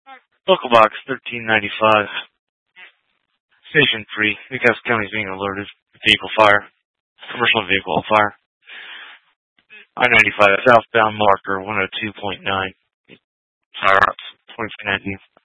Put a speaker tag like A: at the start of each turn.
A: Local box 1395. Station 3. Newcastle County is being alerted. Vehicle fire. Commercial vehicle fire. I-95 southbound marker 102.9. Fire ups 2319.